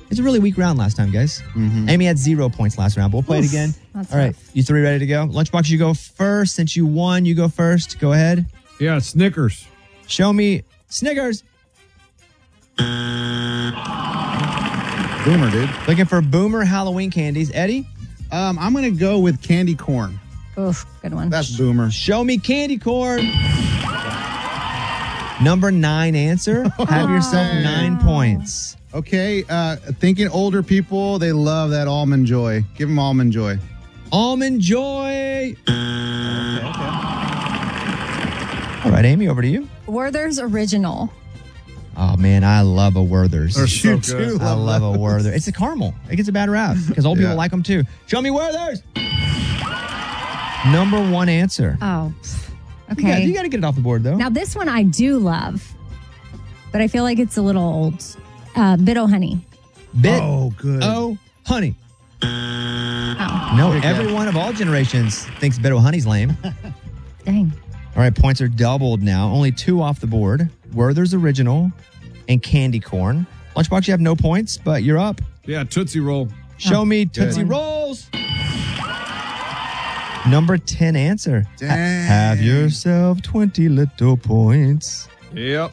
It's a really weak round last time, guys. Amy had 0 points last round, but we'll play it again. That's All right. rough. You three ready to go? Lunchbox, you go first. Since you won, you go first. Go ahead. Yeah, Snickers. Show me Snickers. Boomer, dude. Looking for Boomer Halloween candies. Eddie? I'm going to go with candy corn. Oof, good one. That's Boomer. Show me candy corn. Number 9 answer. Have yourself 9 points. Okay, thinking older people, they love that Almond Joy. Give them Almond Joy. Almond Joy. All right, Amy, over to you. Werther's Original. Oh, man, I love a Werther's. They're so good. I love a Werther. It's a caramel. It gets a bad rap because old people like them too. Show me Werther's. Number 1 answer. Oh, okay. You got to get it off the board, though. Now, this one I do love, but I feel like it's a little old. Bit O' Honey. Bit Oh, good. O' Honey. Oh, No, Good everyone of all generations thinks Bit O' Honey's lame. dang. All right, points are doubled now. Only 2 off the board. Werther's Original and Candy Corn. Lunchbox, you have no points, but you're up. Yeah, Tootsie Roll. Show me Tootsie Rolls. Number 10 answer. Dang. Have yourself 20 little points. Yep.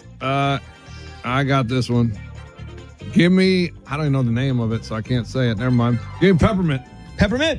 I got this one. Give me, I don't even know the name of it, so I can't say it. Never mind. Give me Peppermint. Peppermint.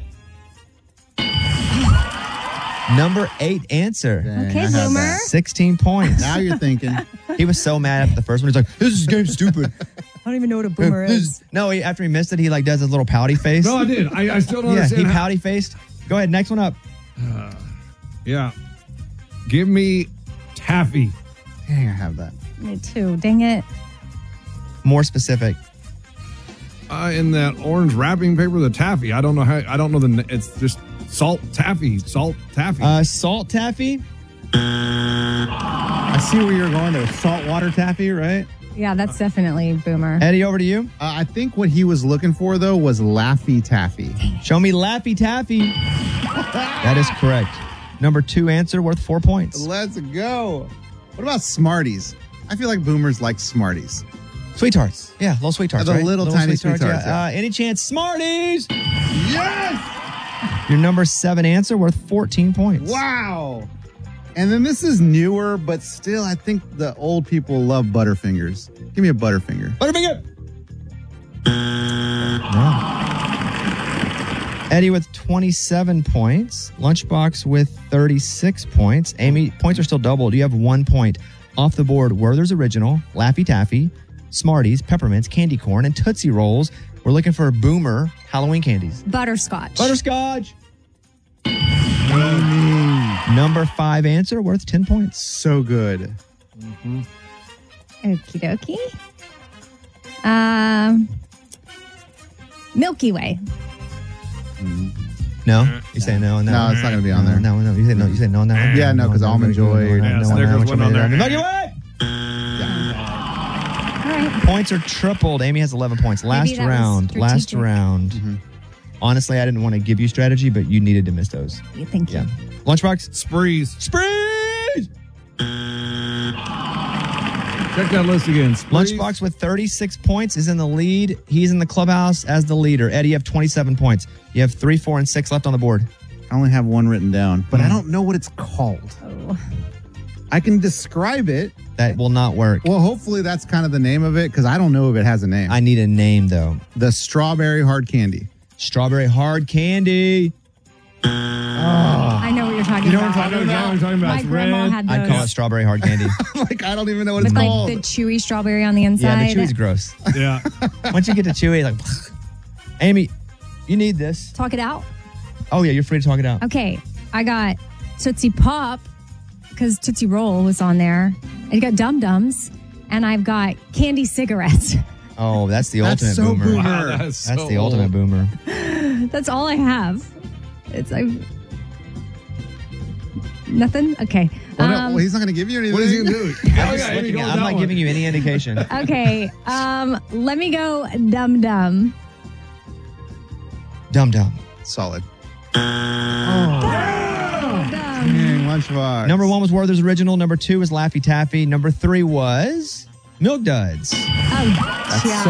Number 8 answer. Dang, Okay, I had Boomer. that. 16 points. Now you're thinking. He was so mad after the first one. He's like, this is game stupid. I don't even know what a boomer No, after he missed it, he like does his little pouty face. No, I did. I still don't Yeah, understand. he how- pouty faced. Go ahead, next one up. Yeah. Give me Taffy. Dang, I have that. Me too. Dang it. More specific. In that orange wrapping paper, the taffy. I don't know how. I don't know it's just salt taffy. Salt taffy. Salt taffy. I see where you're going there. Saltwater taffy, right? Yeah, that's definitely Boomer. Eddie, over to you. I think what he was looking for, though, was Laffy Taffy. Show me Laffy Taffy. That is correct. Number 2 answer worth 4 points. Let's go. What about Smarties? I feel like boomers like Smarties. Sweet tarts. Yeah, little sweet tarts. The right? little tiny sweet tarts, Yeah. Any chance? Smarties. Yes! Your number 7 answer worth 14 points. Wow. And then this is newer, but still, I think the old people love Butterfingers. Give me a Butterfinger. Butterfinger. No. Eddie with 27 points. Lunchbox with 36 points. Amy, points are still doubled. You have 1 point. Off the board, Werther's Original, Laffy Taffy, Smarties, Peppermints, Candy Corn, and Tootsie Rolls. We're looking for Boomer Halloween candies. Butterscotch. Butterscotch. Number 5 answer worth 10 points. So good. Okie dokie. Milky Way. No? You say no on that No, one? it's not going to be on there. No, no. You say no. You say no on that one? Yeah, no, 'cause Almond Joy. Yeah, Snickers Which went one on there. Milky Way! All right. Points are tripled. Amy has 11 points. Last that was round. Last strategic. round. Honestly, I didn't want to give you strategy, but you needed to miss those. Thank you. Yeah. Lunchbox? Sprees. Sprees! Check that list again. Sprees. Lunchbox with 36 points is in the lead. He's in the clubhouse as the leader. Eddie, you have 27 points. You have 3, 4, and 6 left on the board. I only have one written down, but I don't know what it's called. Oh. I can describe it. That will not work. Well, hopefully that's kind of the name of it, because I don't know if it has a name. I need a name, though. The strawberry hard candy. Strawberry hard candy. I know what you're talking about. I know exactly what you're talking about. My It's grandma red. had those. I'd call it strawberry hard candy. Like, I don't even know what with it's like called. the chewy strawberry on the inside. Yeah, the chewy's gross. Yeah. Once you get to chewy, like, Amy, you need this. Talk it out. Oh, yeah, you're free to talk it out. Okay, I got Tootsie Pop because Tootsie Roll was on there. I got Dum Dums, and I've got candy cigarettes. Oh, that's the That's ultimate so boomer. boomer. Wow, That's so the ultimate boomer. That's all I have. It's like nothing. Okay. Well, no, well, he's not going to give you anything. What is he going to do? I'm not giving you any indication. Okay. Let me go Dum Dum. Dum Dum. Solid. Dum. Dang, Lunchbox. Number 1 was Werther's Original. Number 2 was Laffy Taffy. Number 3 was Milk Duds. Oh, yeah. So